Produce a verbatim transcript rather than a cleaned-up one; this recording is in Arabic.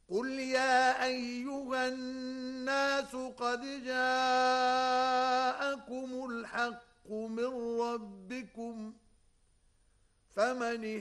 قُلْ يَا أَيُّهَا النَّاسُ قَدْ جَاءَكُمُ الْحَقُّ مِنْ رَبِّكُمْ فَمَنِ